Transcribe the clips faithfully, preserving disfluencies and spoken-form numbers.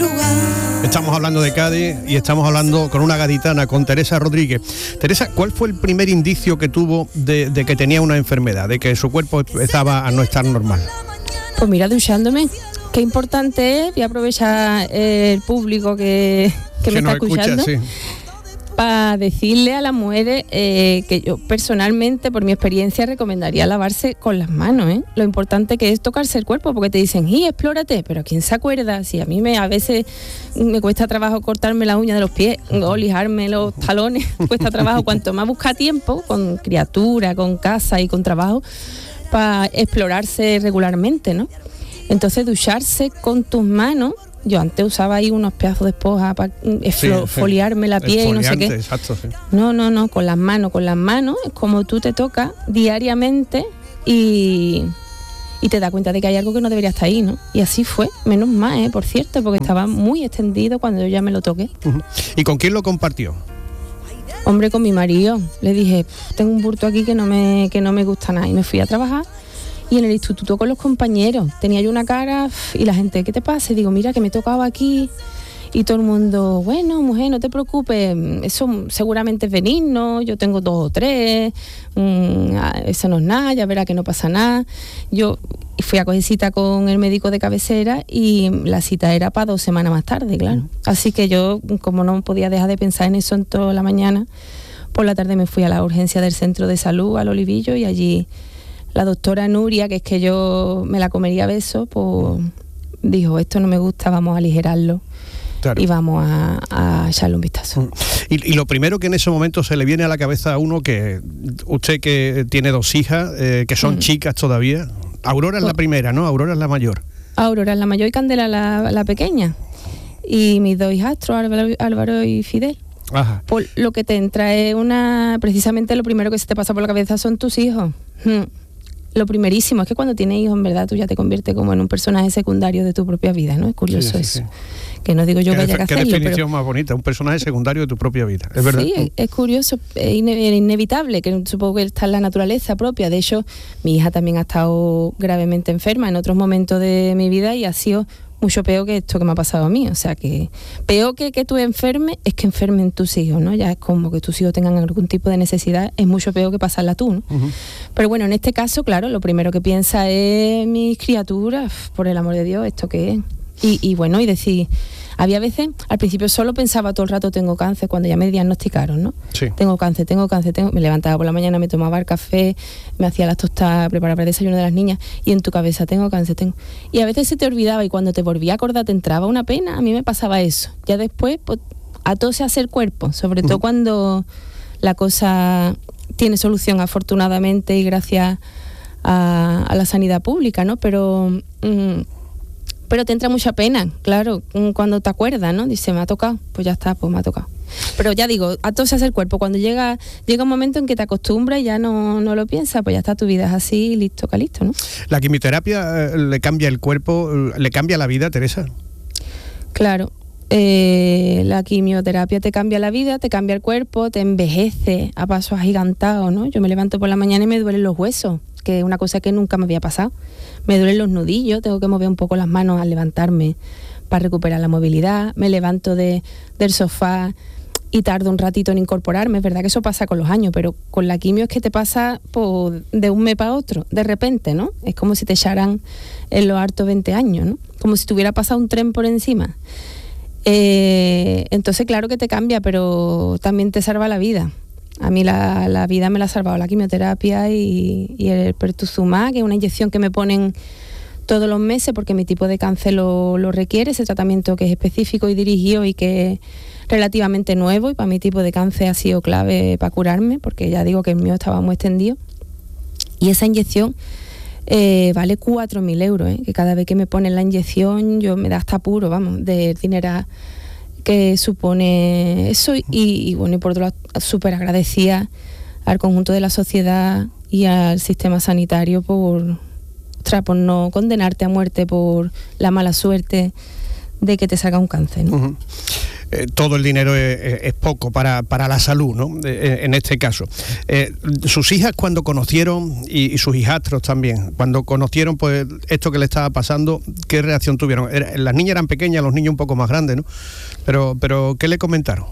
madrugada. Estamos hablando de Cádiz y estamos hablando con una gaditana, con Teresa Rodríguez. Teresa, ¿cuál fue el primer indicio que tuvo de, de que tenía una enfermedad, de que su cuerpo empezaba a no estar normal? Pues mira, duchándome. Qué importante es, voy a aprovechar el público que, que, que me está escuchando, escucha, sí. para decirle a las mujeres eh, que yo personalmente, por mi experiencia, recomendaría lavarse con las manos, ¿eh? Lo importante que es tocarse el cuerpo, porque te dicen, y explórate, pero ¿quién se acuerda? Si a mí me a veces me cuesta trabajo cortarme la uña de los pies o lijarme los talones, cuesta trabajo, cuanto más busca tiempo, con criatura, con casa y con trabajo, para explorarse regularmente, ¿no? Entonces ducharse con tus manos, yo antes usaba ahí unos pedazos de esponja para sí, foliarme sí. la piel y no sé qué. Exacto, sí. No, no, no, con las manos, con las manos es como tú te tocas diariamente y, y te das cuenta de que hay algo que no debería estar ahí, ¿no? Y así fue, menos mal, ¿eh? Por cierto, porque uh-huh. estaba muy extendido cuando yo ya me lo toqué. Uh-huh. ¿Y con quién lo compartió? Hombre, con mi marido. Le dije, tengo un bulto aquí que no me, que no me gusta nada, y me fui a trabajar. Y en el instituto con los compañeros, tenía yo una cara y la gente, ¿qué te pasa? Y digo, mira que me tocaba aquí. Y todo el mundo, bueno, mujer, no te preocupes, eso seguramente es benigno, yo tengo dos o tres, mmm, eso no es nada, ya verá que no pasa nada. Yo fui a coger cita con el médico de cabecera y la cita era para dos semanas más tarde, claro. Así que yo, como no podía dejar de pensar en eso en toda la mañana, por la tarde me fui a la urgencia del centro de salud, al Olivillo, y allí la doctora Nuria, que es que yo me la comería a besos, pues dijo, esto no me gusta, vamos a aligerarlo. Claro. Y vamos a, a echarle un vistazo. Y, y lo primero que en ese momento se le viene a la cabeza a uno, que usted que tiene dos hijas, eh, que son mm. chicas todavía, Aurora es la primera, ¿no? Aurora es la mayor. Aurora es la mayor y Candela la, la pequeña. Y mis dos hijastros, Álvaro, Álvaro y Fidel. Ajá. Por lo que te entra es una... Precisamente lo primero que se te pasa por la cabeza son tus hijos. Hmm. Lo primerísimo es que cuando tienes hijos, en verdad, tú ya te conviertes como en un personaje secundario de tu propia vida, ¿no? Es curioso sí, sí, eso. Sí. Que no digo yo que haya que hacerlo, qué definición pero... más bonita, un personaje secundario de tu propia vida, es verdad. Sí, es, es curioso, es inevitable, que supongo que está en la naturaleza propia. De hecho, mi hija también ha estado gravemente enferma en otros momentos de mi vida y ha sido mucho peor que esto que me ha pasado a mí. O sea, que peor que que tú enfermes es que enfermen tus hijos, ¿no? Ya es como que tus hijos tengan algún tipo de necesidad, es mucho peor que pasarla tú, ¿no? Uh-huh. Pero bueno, en este caso, claro, lo primero que piensa es mis criaturas, por el amor de Dios, ¿esto qué es? Y, y bueno, y decir, había veces, al principio solo pensaba todo el rato tengo cáncer, cuando ya me diagnosticaron, ¿no? Sí. Tengo cáncer, tengo cáncer, tengo... me levantaba por la mañana, me tomaba el café, me hacía las tostadas, preparaba el desayuno de las niñas, y en tu cabeza tengo cáncer, tengo... Y a veces se te olvidaba, y cuando te volvía a acordar te entraba una pena. A mí me pasaba eso. Ya después, pues, a todo se hace el cuerpo, sobre uh-huh. todo cuando la cosa tiene solución, afortunadamente, y gracias a, a la sanidad pública, ¿no? Pero... Mmm, pero te entra mucha pena, claro, cuando te acuerdas, ¿no? Dice, me ha tocado, pues ya está, pues me ha tocado. Pero ya digo, a todo se hace el cuerpo. Cuando llega llega un momento en que te acostumbras y ya no, no lo piensas, pues ya está, tu vida es así, listo, calisto, ¿no? ¿La quimioterapia eh, le cambia el cuerpo, le cambia la vida, Teresa? Claro. Eh, la quimioterapia te cambia la vida, te cambia el cuerpo, te envejece a pasos agigantados, ¿no? Yo me levanto por la mañana y me duelen los huesos, que es una cosa que nunca me había pasado. Me duelen los nudillos, tengo que mover un poco las manos al levantarme para recuperar la movilidad. Me levanto de, del sofá y tardo un ratito en incorporarme. Es verdad que eso pasa con los años, pero con la quimio es que te pasa pues, de un mes para otro, de repente, ¿no? Es como si te echaran en los hartos veinte años, ¿no? Como si te hubiera pasado un tren por encima. Eh, entonces, claro que te cambia, pero también te salva la vida. A mí la, la vida me la ha salvado la quimioterapia y, y el pertuzumab, que es una inyección que me ponen todos los meses porque mi tipo de cáncer lo, lo requiere, ese tratamiento que es específico y dirigido y que es relativamente nuevo, y para mi tipo de cáncer ha sido clave para curarme, porque ya digo que el mío estaba muy extendido. Y esa inyección eh, vale cuatro mil euros, ¿eh? Que cada vez que me ponen la inyección yo me da hasta puro, vamos, de dinero que supone eso. Y, y bueno, y por otro lado, súper agradecida al conjunto de la sociedad y al sistema sanitario por, ostras, por no condenarte a muerte por la mala suerte de que te salga un cáncer, ¿no? Uh-huh. eh, todo el dinero es, es poco para, para la salud, ¿no? Eh, en este caso. Eh, sus hijas cuando conocieron, y, y sus hijastros también, cuando conocieron pues esto que le estaba pasando, ¿qué reacción tuvieron? Era, las niñas eran pequeñas, los niños un poco más grandes, ¿no? Pero, pero ¿qué le comentaron?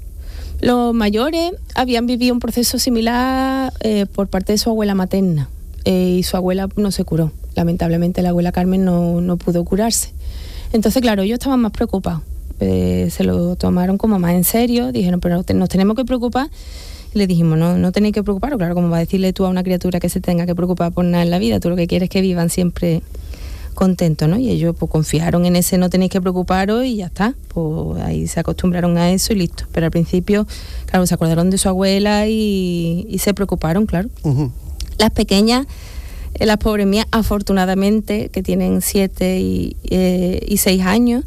Los mayores habían vivido un proceso similar eh, por parte de su abuela materna, eh, y su abuela no se curó. Lamentablemente la abuela Carmen no, no pudo curarse. Entonces, claro, ellos estaban más preocupados. Eh, se lo tomaron como más en serio, dijeron, pero nos tenemos que preocupar. Y le dijimos, no, no tenéis que preocuparos. Claro, como va a decirle tú a una criatura que se tenga que preocupar por nada en la vida, tú lo que quieres es que vivan siempre contentos, ¿no? Y ellos pues confiaron en ese no tenéis que preocuparos y ya está. Pues ahí se acostumbraron a eso y listo. Pero al principio, claro, se acordaron de su abuela y, y se preocuparon, claro. Uh-huh. Las pequeñas, eh, las pobres mías, afortunadamente, que tienen siete y, eh, y seis años,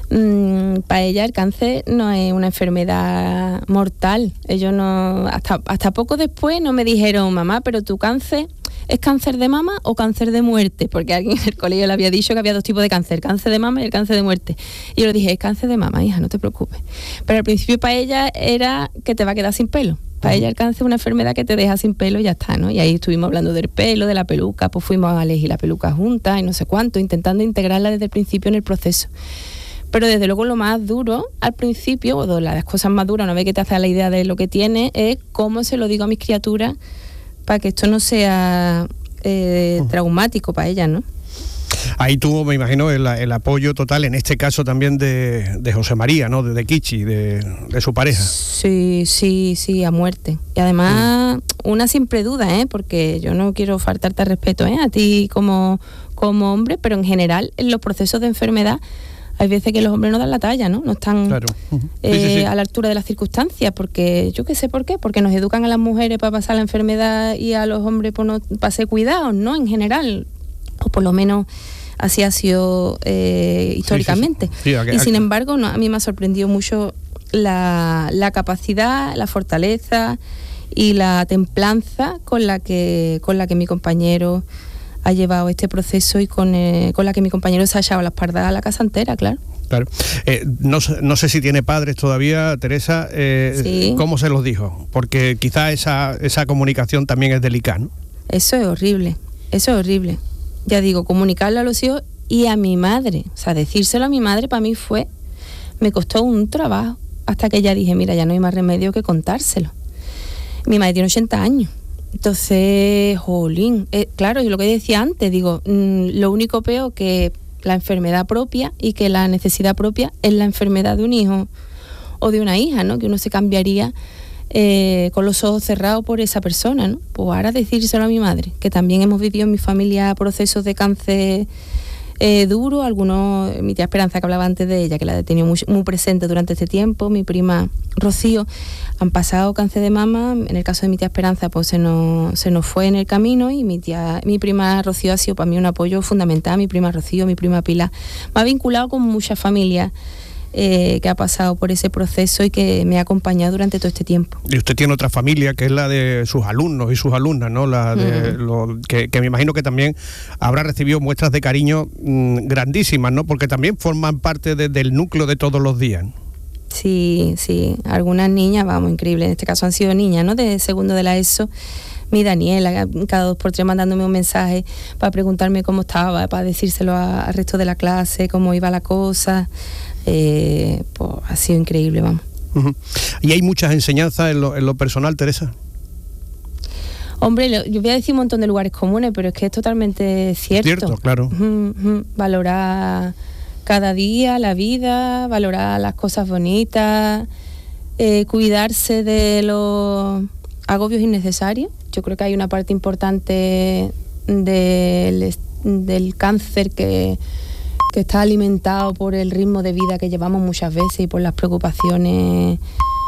mmm, para ellas el cáncer no es una enfermedad mortal. Ellos no, hasta, hasta poco después no me dijeron, mamá, pero tu cáncer ¿es cáncer de mama o cáncer de muerte? Porque alguien en el colegio le había dicho que había dos tipos de cáncer, cáncer de mama y el cáncer de muerte. Y yo le dije, es cáncer de mama, hija, no te preocupes. Pero al principio para ella era que te va a quedar sin pelo. Para ella el cáncer es una enfermedad que te deja sin pelo y ya está, ¿no? Y ahí estuvimos hablando del pelo, de la peluca, pues fuimos a elegir la peluca juntas y no sé cuánto, intentando integrarla desde el principio en el proceso. Pero desde luego lo más duro al principio, o de las cosas más duras, una vez que te haces la idea de lo que tiene, es cómo se lo digo a mis criaturas para que esto no sea eh, uh-huh. traumático para ellas, ¿no? Ahí tuvo, me imagino, el, el apoyo total, en este caso también de, de José María, ¿no? De, de Kichi, de, de su pareja. Sí, sí, sí, a muerte. Y además, uh-huh. una siempre duda, ¿eh? Porque yo no quiero faltarte al respeto, ¿eh? A ti como, como hombre, pero en general, en los procesos de enfermedad, hay veces que los hombres no dan la talla, ¿no? No están claro. uh-huh. eh, sí, sí, sí. a la altura de las circunstancias, porque yo qué sé por qué, porque nos educan a las mujeres para pasar la enfermedad y a los hombres por no, para ser cuidados, ¿no? En general, o por lo menos así ha sido eh, históricamente. Sí, sí, sí. Sí, okay, y sin okay. embargo, no, a mí me ha sorprendido mucho la, la capacidad, la fortaleza y la templanza con la que, con la que mi compañero ha llevado este proceso y con, eh, con la que mi compañero se ha echado la espalda a la casa entera, claro. Claro. Eh, no, no sé si tiene padres todavía, Teresa, eh, sí. ¿Cómo se los dijo? Porque quizá esa, esa comunicación también es delicada, ¿no? Eso es horrible, eso es horrible. Ya digo, comunicarlo a los hijos y a mi madre, o sea, decírselo a mi madre para mí fue, me costó un trabajo, hasta que ya dije, mira, ya no hay más remedio que contárselo. Mi madre tiene ochenta años. Entonces, jolín, eh, claro, yo lo que decía antes, digo, mmm, lo único peor que la enfermedad propia y que la necesidad propia es la enfermedad de un hijo o de una hija, ¿no? Que uno se cambiaría eh, con los ojos cerrados por esa persona, ¿no? Pues ahora decírselo a mi madre, que también hemos vivido en mi familia procesos de cáncer eh, duro, algunos, mi tía Esperanza que hablaba antes de ella, que la he tenido muy, muy presente durante este tiempo, mi prima Rocío, han pasado cáncer de mama. En el caso de mi tía Esperanza pues se nos, se nos fue en el camino y mi tía, mi prima Rocío ha sido para mí un apoyo fundamental, mi prima Rocío, mi prima Pilar, me ha vinculado con muchas familias eh, que ha pasado por ese proceso y que me ha acompañado durante todo este tiempo. Y usted tiene otra familia que es la de sus alumnos y sus alumnas, ¿no? La de mm. lo, que, que me imagino que también habrá recibido muestras de cariño mmm, grandísimas, ¿no? Porque también forman parte de, del núcleo de todos los días. Sí, sí, algunas niñas, vamos, increíble, en este caso han sido niñas, ¿no? De segundo de la ESO, mi Daniela, cada dos por tres mandándome un mensaje para preguntarme cómo estaba, para decírselo al resto de la clase, cómo iba la cosa, eh, pues ha sido increíble, vamos. Uh-huh. ¿Y hay muchas enseñanzas en lo, en lo personal, Teresa? Hombre, lo, yo voy a decir un montón de lugares comunes, pero es que es totalmente cierto. Cierto, claro. Uh-huh, uh-huh. Valorar cada día la vida, valorar las cosas bonitas, eh, cuidarse de los agobios innecesarios. Yo creo que hay una parte importante del, del cáncer que, que está alimentado por el ritmo de vida que llevamos muchas veces y por las preocupaciones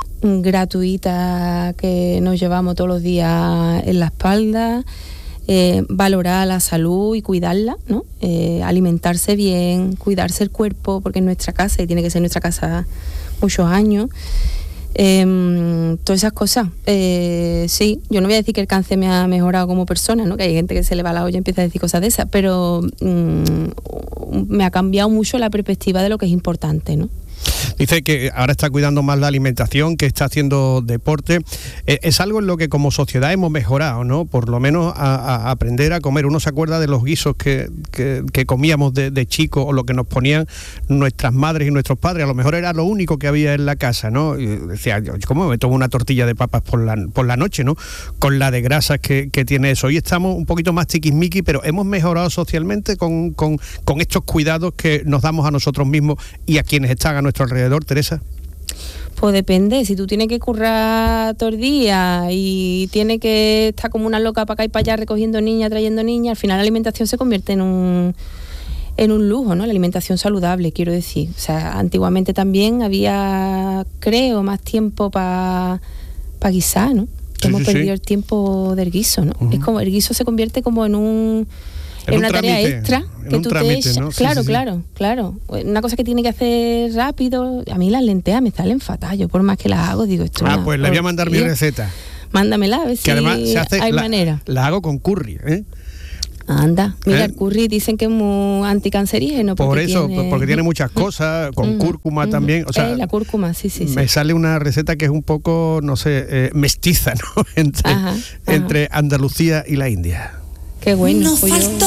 gratuitas que nos llevamos todos los días en la espalda. Eh, valorar la salud y cuidarla, ¿no? Eh, alimentarse bien, cuidarse el cuerpo, porque es nuestra casa y tiene que ser nuestra casa muchos años. Eh, todas esas cosas. Eh, sí, yo no voy a decir que el cáncer me ha mejorado como persona, ¿no? Que hay gente que se le va la olla y empieza a decir cosas de esas, pero mmm, me ha cambiado mucho la perspectiva de lo que es importante, ¿no? Dice que ahora está cuidando más la alimentación, que está haciendo deporte. Eh, es algo en lo que como sociedad hemos mejorado, ¿no? Por lo menos a, a aprender a comer. Uno se acuerda de los guisos que, que, que comíamos de, de chicos o lo que nos ponían nuestras madres y nuestros padres. A lo mejor era lo único que había en la casa, ¿no? Y decía, ¿cómo me tomo una tortilla de papas por la, por la noche, ¿no? Con la de grasas que, que tiene eso. Hoy estamos un poquito más tiquismiqui, pero hemos mejorado socialmente con, con, con estos cuidados que nos damos a nosotros mismos y a quienes están a nuestro alrededor, Teresa. Pues depende, si tú tienes que currar todo el día y tienes que estar como una loca para acá y para allá recogiendo niñas, trayendo niñas, al final la alimentación se convierte en un en un lujo, ¿no? La alimentación saludable, quiero decir. O sea, antiguamente también había, creo, más tiempo para pa guisar, ¿no? Sí, hemos sí, perdido sí. el tiempo del guiso, ¿no? Uh-huh. Es como el guiso se convierte como en un en, en una trámite, tarea extra que tú trámite, te echas. ¿No? Sí, claro, sí, claro, sí. claro. Una cosa que tiene que hacer rápido. A mí las lentejas me salen fatal. Yo por más que las hago, digo esto. Ah, una, pues le voy a mandar mi receta. Mándamela, a ver si hay la, manera. La hago con curry, ¿eh? Anda, mira, ¿Eh? el curry dicen que es muy anticancerígeno. Por eso, tiene... porque tiene muchas cosas, con uh-huh, cúrcuma uh-huh. también. O sea, eh, la cúrcuma, sí, sí. Me sí. sale una receta que es un poco, no sé, eh, mestiza, ¿no? entre, ajá, ajá. entre Andalucía y la India. Qué bueno. Nos pues faltó